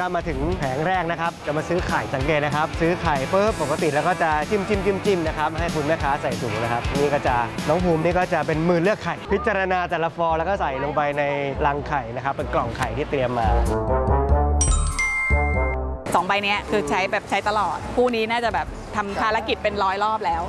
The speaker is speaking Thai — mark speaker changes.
Speaker 1: ก็มาถึงแผงแรกนะครับจะมาซื้อไข่สังเกตนะครับซื้อไข่ปุ๊บปกติแล้วก็จะจิ้มนะครับให้คุณแม่ค้าใส่ถุงนะครับนี่ก็จะน้องภูมินี่ก็จะเป็นมือเลือกไข่พิจารณาแต่ละฟองแล้วก็ใส่ลงไปในรังไข่นะครับเป็นกล่องไข่ที่เตรียมมา
Speaker 2: 2 ใบนี้คือใช้ตลอดคู่นี้น่าจะแบบทำภารกิจเป็น100 รอบแล้ว